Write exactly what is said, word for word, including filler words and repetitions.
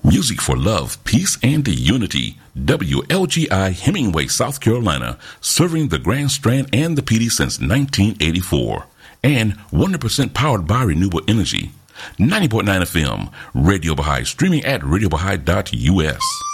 Music for love, peace, and unity. W L G I Hemingway, South Carolina, serving the Grand Strand and the P D since nineteen eighty-four. And one hundred percent powered by renewable energy. ninety point nine F M, Radio Baha'i, streaming at radio baha'i dot U S.